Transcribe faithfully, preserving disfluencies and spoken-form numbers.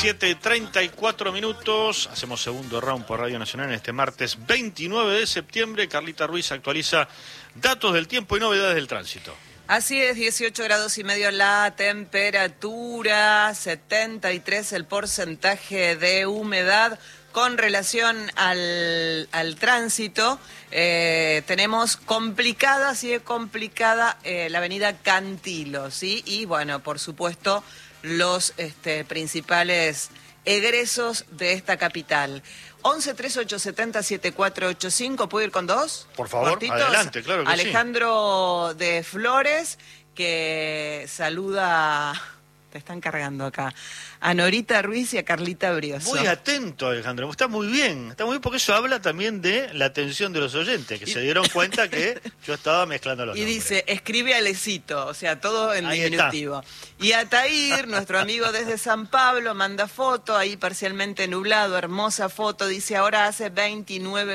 siete y treinta y cuatro minutos, hacemos segundo round por Radio Nacional en este martes veintinueve de septiembre. Carlita Ruiz actualiza datos del tiempo y novedades del tránsito. Así es, dieciocho grados y medio la temperatura, setenta y tres el porcentaje de humedad. Con relación al, al tránsito, eh, tenemos complicada, sigue complicada eh, la avenida Cantilo, ¿sí? Y bueno, por supuesto, los este, principales egresos de esta capital. once, treinta y ocho, setenta, setenta y cuatro ochenta y cinco, ¿puedo ir con dos? Por favor, cortitos. Adelante, claro que Alejandro sí. de Flores, que saluda, te están cargando acá, a Norita Ruiz y a Carlita Brioso. Muy atento, Alejandro, está muy bien, está muy bien porque eso habla también de la atención de los oyentes, que y... se dieron cuenta que yo estaba mezclando los y nombres. Dice, escribe Alecito, o sea, todo en ahí diminutivo. Está. Y Atair, nuestro amigo desde San Pablo, manda foto, ahí parcialmente nublado, hermosa foto, dice, ahora hace veintinueve